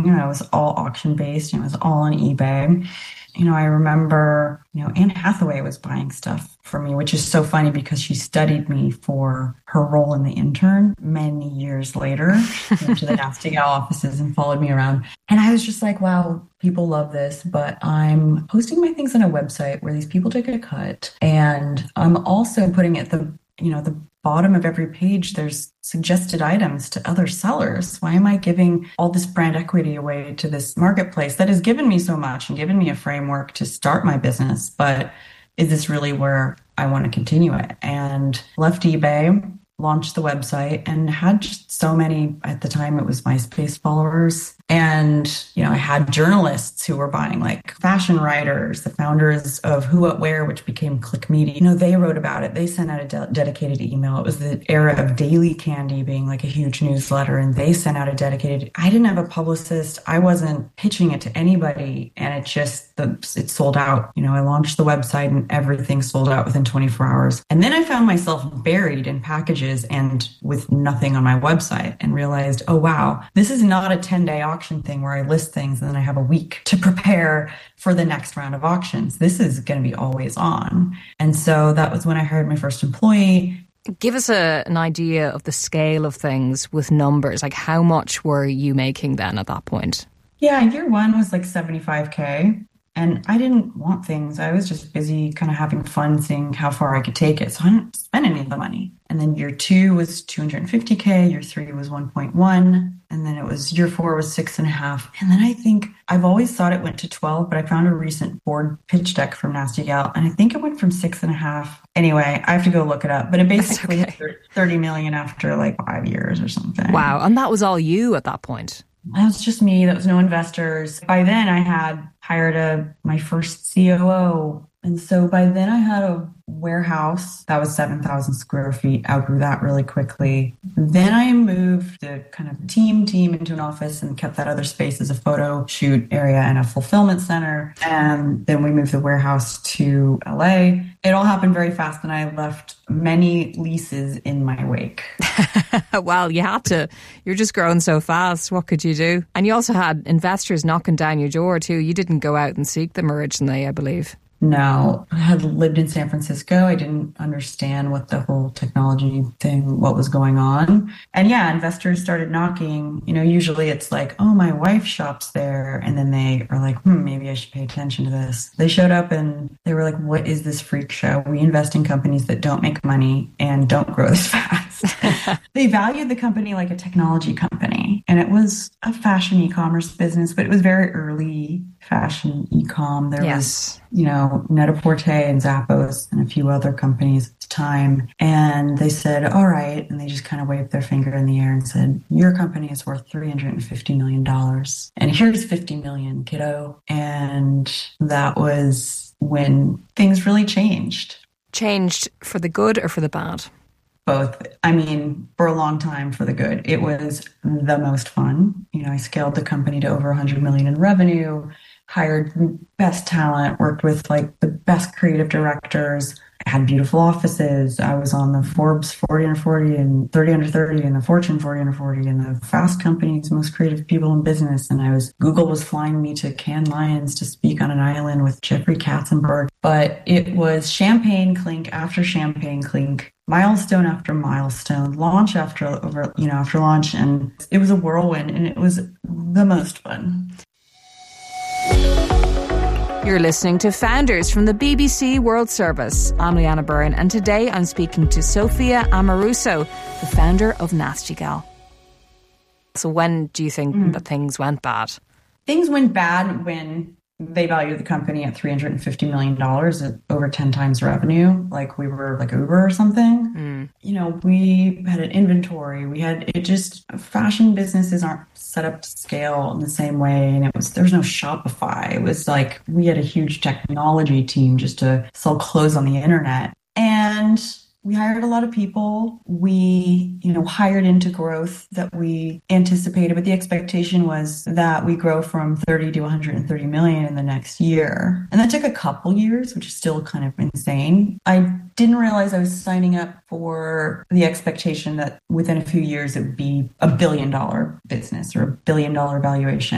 it was all auction based. It was all on eBay. I remember, Anne Hathaway was buying stuff for me, which is so funny because she studied me for her role in The Intern many years later. She went to the Nasty Gal offices and followed me around. And I was just like, wow, people love this, but I'm posting my things on a website where these people take a cut. And I'm also putting at the bottom of every page, there's suggested items to other sellers. Why am I giving all this brand equity away to this marketplace that has given me so much and given me a framework to start my business? But is this really where I want to continue it? And left eBay, launched the website, and had just so many, at the time it was MySpace followers. And, I had journalists who were buying, like fashion writers, the founders of Who What Wear, which became Click Media. They wrote about it. They sent out a dedicated email. It was the era of Daily Candy being like a huge newsletter, and they sent out a dedicated. I didn't have a publicist. I wasn't pitching it to anybody, and it sold out. I launched the website and everything sold out within 24 hours. And then I found myself buried in packages and with nothing on my website, and realized, oh, wow, this is not a 10-day auction thing where I list things and then I have a week to prepare for the next round of auctions. This is going to be always on. And so that was when I hired my first employee. Give us an idea of the scale of things with numbers. Like, how much were you making then at that point? Yeah, year one was like $75K. And I didn't want things. I was just busy kind of having fun, seeing how far I could take it. So I didn't spend any of the money. And then year two was $250K. Year three was 1.1. And then year four was 6.5. And then I think I've always thought it went to 12, but I found a recent board pitch deck from Nasty Gal, and I think it went from 6.5. Anyway, I have to go look it up, but it basically hit 30 million after like 5 years or something. Wow. And that was all you at that point? That was just me. That was no investors. By then I had hired my first COO. And so by then I had a warehouse that was 7,000 square feet. Outgrew that really quickly. Then I moved the kind of team into an office and kept that other space as a photo shoot area and a fulfillment center. And then we moved the warehouse to LA. It all happened very fast, and I left many leases in my wake. Well, you had to. You're just growing so fast. What could you do? And you also had investors knocking down your door too. You didn't go out and seek them originally, I believe. No, I had lived in San Francisco. I didn't understand what the whole technology thing, what was going on. And yeah, investors started knocking. Usually it's like, oh, my wife shops there. And then they are like, maybe I should pay attention to this. They showed up and they were like, what is this freak show? We invest in companies that don't make money and don't grow this fast. They valued the company like a technology company. And it was a fashion e-commerce business, but it was very early fashion e-com. There was, Net-a-Porter and Zappos and a few other companies at the time. And they said, all right. And they just kind of waved their finger in the air and said, your company is worth $350 million. And here's 50 million, kiddo. And that was when things really changed. Changed for the good or for the bad? Both. I mean, for a long time, for the good. It was the most fun. I scaled the company to over 100 million in revenue, hired best talent, worked with like the best creative directors, had beautiful offices. I was on the Forbes 40 under 40 and 30 under 30 and the Fortune 40 under 40 and the Fast Company's most creative people in business. And Google was flying me to Cannes Lions to speak on an island with Jeffrey Katzenberg. But it was champagne clink after champagne clink, milestone after milestone, launch after launch. And it was a whirlwind, and it was the most fun. You're listening to Founders from the BBC World Service. I'm Leanna Byrne, and today I'm speaking to Sophia Amoruso, the founder of Nasty Gal. So when do you think that things went bad? Things went bad when they valued the company at $350 million at over 10 times revenue. Like we were like Uber or something. We had an inventory. Fashion businesses aren't set up to scale in the same way. And there's no Shopify. It was like we had a huge technology team just to sell clothes on the internet. And we hired a lot of people. We, hired into growth that we anticipated, but the expectation was that we grow from 30 to 130 million in the next year. And that took a couple years, which is still kind of insane. I didn't realize I was signing up for the expectation that within a few years it would be $1 billion business or $1 billion valuation.